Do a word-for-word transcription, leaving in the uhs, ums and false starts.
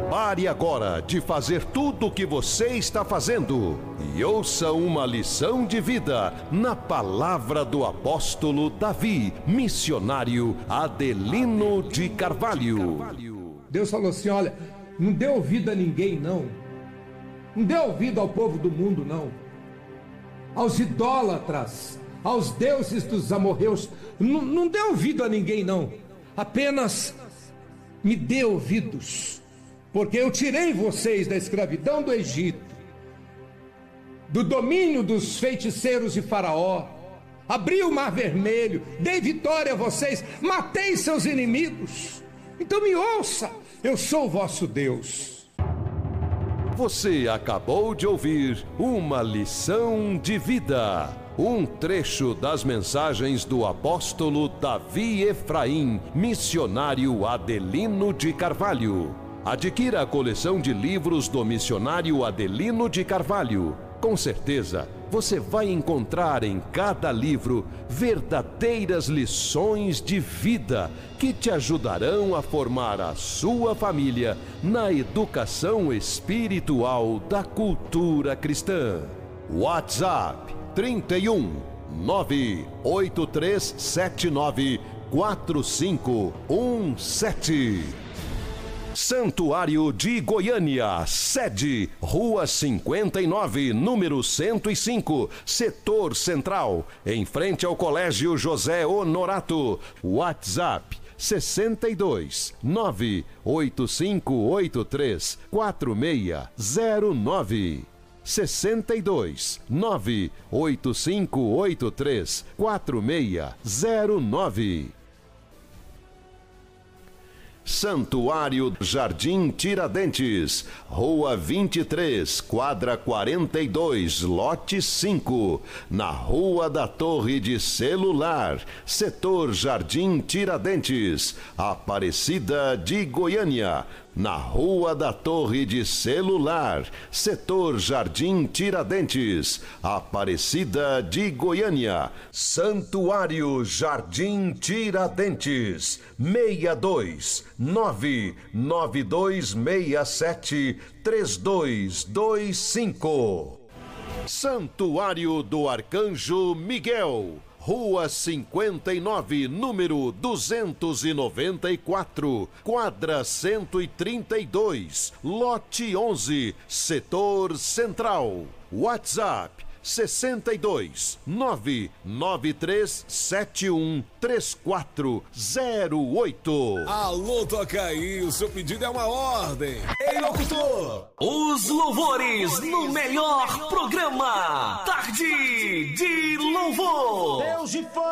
Pare agora de fazer tudo o que você está fazendo e ouça uma lição de vida na palavra do apóstolo Davi, missionário Adelino de Carvalho. Deus falou assim: olha, não dê ouvido a ninguém não, não dê ouvido ao povo do mundo não, aos idólatras, aos deuses dos amorreus, não, não dê ouvido a ninguém não, apenas me dê ouvidos, porque eu tirei vocês da escravidão do Egito, do domínio dos feiticeiros de Faraó, abri o mar vermelho, dei vitória a vocês, matei seus inimigos. Então me ouça, eu sou o vosso Deus. Você acabou de ouvir uma lição de vida, um trecho das mensagens do apóstolo Davi Efraim, missionário Adelino de Carvalho. Adquira a coleção de livros do missionário Adelino de Carvalho. Com certeza, você vai encontrar em cada livro verdadeiras lições de vida que te ajudarão a formar a sua família na educação espiritual da cultura cristã. WhatsApp trinta e um, nove oito três sete nove quatro cinco um sete. Santuário de Goiânia, sede, Rua cinquenta e nove, número cento e cinco, Setor Central, em frente ao Colégio José Honorato. WhatsApp sessenta e dois, nove oito cinco oito três quatro seis zero nove. sessenta e dois, nove oito cinco oito três quatro seis zero nove. Santuário Jardim Tiradentes, Rua vinte e três, quadra quarenta e dois, lote cinco, na Rua da Torre de Celular, Setor Jardim Tiradentes, Aparecida de Goiânia. Na Rua da Torre de Celular, Setor Jardim Tiradentes, Aparecida de Goiânia. Santuário Jardim Tiradentes, seis dois nove nove dois seis sete três dois dois cinco. Santuário do Arcanjo Miguel, Rua cinquenta e nove, número duzentos e noventa e quatro, quadra cento e trinta e dois, lote onze, Setor Central. WhatsApp sessenta e dois, nove nove três sete um três quatro zero oito. Alô, toca aí, o seu pedido é uma ordem. Ei, locutor! Os louvores no melhor programa, Tarde de Louvor. Deus de